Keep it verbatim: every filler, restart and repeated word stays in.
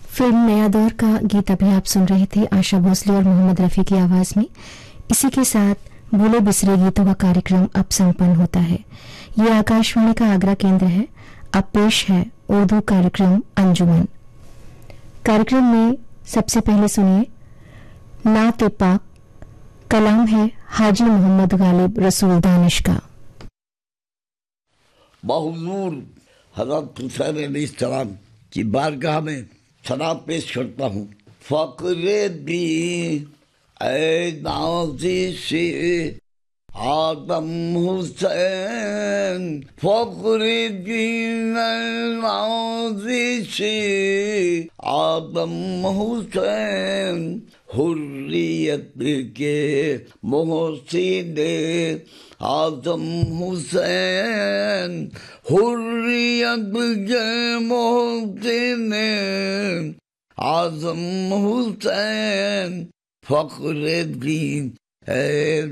Film नया दौर का गीत अभी आप सुन रहे थे आशा भोसले और मोहम्मद रफी की आवाज में। इसी के साथ भूले बिसरे गीतों का कार्यक्रम अब संपन्न होता है। ये आकाशवाणी का आगरा केंद्र है। अब पेश है उर्दू कार्यक्रम अंजुमन। कार्यक्रम में सबसे पहले सुनिए नात पाक, कलाम है हाजी मोहम्मद गालिब रसूल दानिश का। बहुजूर हज़रत हुसैन अलैहिस्सलाम की बारगाह में सलाम पेश करता हूँ। फ़क्र दी ऐ नाज़िश आदम हुसैन, फ़क्र दी ऐ नाज़िश आदम हुसैन, हुर्रियत के मोहसिने आज़म हुसैन, हुर्रियत के मोहसिने आज़म हुसैन, फ़ख्र दीन है